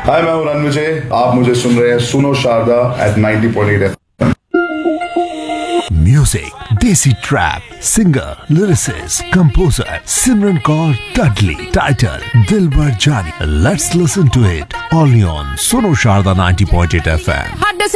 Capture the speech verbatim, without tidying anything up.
हाय, मैं हूं रणविजय। आप मुझे सुन रहे हैं सुनो Sharda eight ninety point eight. Music, Desi Trap, singer, lyricist, composer, Simran Kaur Dudley, title, Dilbar Jani. Let's listen to it only on Suno Sharda ninety point eight F M.